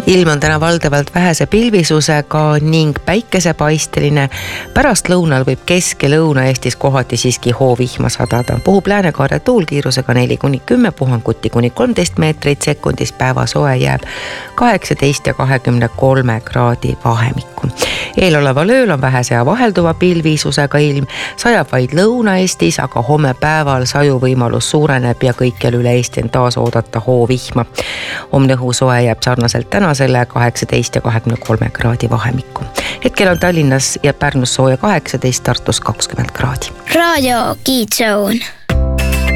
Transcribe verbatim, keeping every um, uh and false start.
ilm on täna valdavalt vähese pilvisusega ning päikesepaisteline. Pärast lõunal võib Kesk- ja Lõuna-Eestis kohati siiski hoovihma sadada. Puhub läänekaare tuulkiirusega neli kuni kümme, puhanguti kuni kolmteist meetrit sekundis. Päeva soe jääb kaheksateist ja kahekümne kolme kraadi vahemikku. Eeloleval ööl on vähese ja vahelduva pilvisusega ilm, sajab vaid Lõuna-Eestis, aga homme päeval sajuvõimalus suureneb ja kõikjal üle Eesti on taas oodata hoovihma. Homne õhusoe jääb sarnaselt tänasele kaheksateist ja kahekümne kolme kraadi vahemikku. Hetkel on Tallinnas ja Pärnus sooja kaheksateist, Tartus kakskümmend kraadi. Raadio Kids Zone.